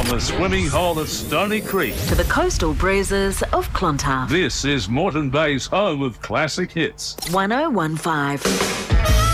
From the swimming hole at Stony Creek to the coastal breezes of Clontarf. This is Moreton Bay's home of classic hits. 1015.